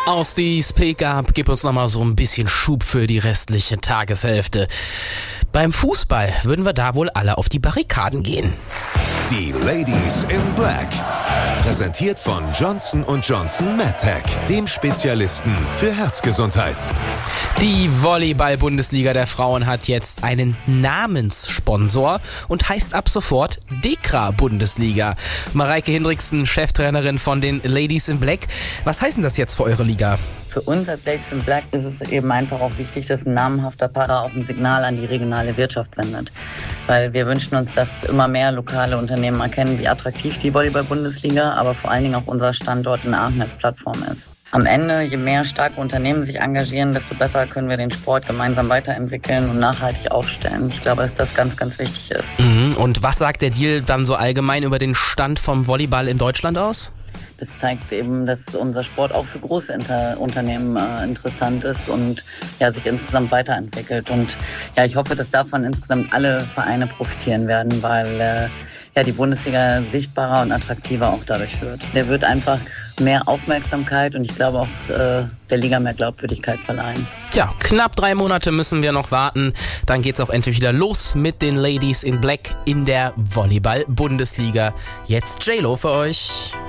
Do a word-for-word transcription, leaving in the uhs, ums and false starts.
Aus die Speak-Up, gib uns nochmal so ein bisschen Schub für die restliche Tageshälfte. Beim Fußball würden wir da wohl alle auf die Barrikaden gehen. Die Ladies in Black. Präsentiert von Johnson und Johnson MedTech, dem Spezialisten für Herzgesundheit. Die Volleyball-Bundesliga der Frauen hat jetzt einen Namenssponsor und heißt ab sofort Dekra-Bundesliga. Mareike Hindriksen, Cheftrainerin von den Ladies in Black. Was heißt denn das jetzt für eure Liga? Für uns als Ladies in Black ist es eben einfach auch wichtig, dass ein namenhafter Partner auch ein Signal an die regionale Wirtschaft sendet. Weil wir wünschen uns, dass immer mehr lokale Unternehmen erkennen, wie attraktiv die Volleyball-Bundesliga, aber vor allen Dingen auch unser Standort in Aachen als Plattform ist. Am Ende, je mehr starke Unternehmen sich engagieren, desto besser können wir den Sport gemeinsam weiterentwickeln und nachhaltig aufstellen. Ich glaube, dass das ganz, ganz wichtig ist. Mhm. Und was sagt der Deal dann so allgemein über den Stand vom Volleyball in Deutschland aus? Das zeigt eben, dass unser Sport auch für große Inter- Unternehmen äh, interessant ist und ja, sich insgesamt weiterentwickelt. Und ja, ich hoffe, dass davon insgesamt alle Vereine profitieren werden, weil äh, ja, die Bundesliga sichtbarer und attraktiver auch dadurch wird. Der wird einfach mehr Aufmerksamkeit und ich glaube auch äh, der Liga mehr Glaubwürdigkeit verleihen. Tja, knapp drei Monate müssen wir noch warten. Dann geht's auch endlich wieder los mit den Ladies in Black in der Volleyball-Bundesliga. Jetzt J-Lo für euch.